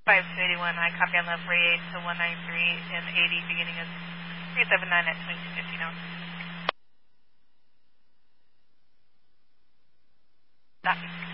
5281, I copy on left 48 to 193 and 80, beginning of 379 at 2250 now. Copy.